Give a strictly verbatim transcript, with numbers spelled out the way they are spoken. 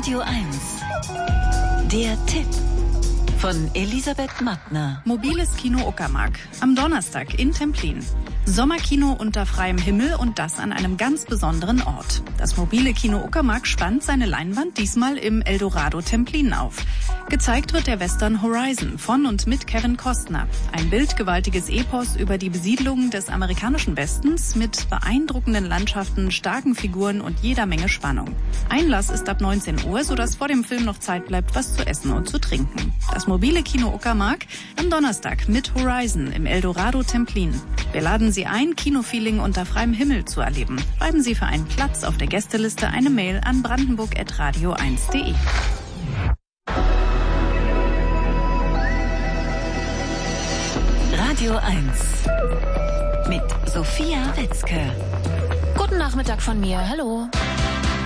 Radio eins. Der Tipp von Elisabeth Mattner. Mobiles Kino Uckermark. Am Donnerstag in Templin. Sommerkino unter freiem Himmel und das an einem ganz besonderen Ort. Das mobile Kino Uckermark spannt seine Leinwand diesmal im Eldorado Templin auf. Gezeigt wird der Western Horizon von und mit Kevin Costner. Ein bildgewaltiges Epos über die Besiedlung des amerikanischen Westens mit beeindruckenden Landschaften, starken Figuren und jeder Menge Spannung. Einlass ist ab neunzehn Uhr, sodass vor dem Film noch Zeit bleibt, was zu essen und zu trinken. Das mobile Kino Uckermark am Donnerstag mit Horizon im Eldorado Templin. Wir laden Sie ein, Kinofeeling unter freiem Himmel zu erleben. Schreiben Sie für einen Platz auf der Gästeliste eine Mail an brandenburg at radio eins punkt de. Radio eins mit Sophia Witzke. Guten Nachmittag von mir. Hallo.